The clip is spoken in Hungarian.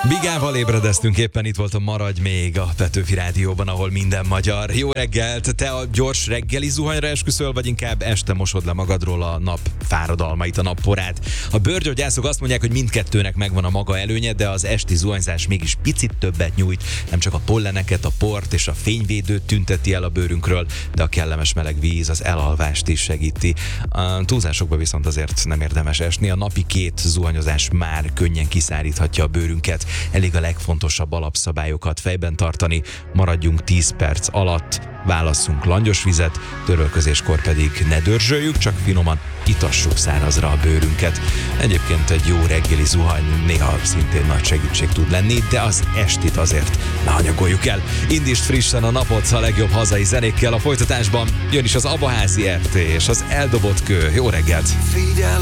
Bigával ébredeztünk, éppen itt volt a Maradj még a Petőfi Rádióban, ahol minden magyar. Jó reggelt! Te a gyors reggeli zuhanyra esküszöl, vagy inkább este mosod le magadról a nap fáradalmait, a napporát? A bőrgyógyászok azt mondják, hogy mindkettőnek megvan a maga előnye, de az esti zuhanyzás mégis picit többet nyújt. Nem csak a polleneket, a port és a fényvédőt tünteti el a bőrünkről, de a kellemes meleg víz az elalvást is segíti. A túlzásokba viszont azért nem érdemes esni. A napi 2 zuhanyozás már könnyen kiszáríthatja a bőrünket. Elég a legfontosabb alapszabályokat fejben tartani, maradjunk 10 perc alatt, válasszunk langyos vizet, törölközéskor pedig ne dörzsöljük, csak finoman itassuk szárazra a bőrünket. Egyébként egy jó reggeli zuhany néha szintén nagy segítség tud lenni, de az estit azért ne hanyagoljuk el. Indítsd frissen a napot a legjobb hazai zenékkel, a folytatásban jön is az Abaházi RT és az Eldobott kő. Jó reggelt! Figyel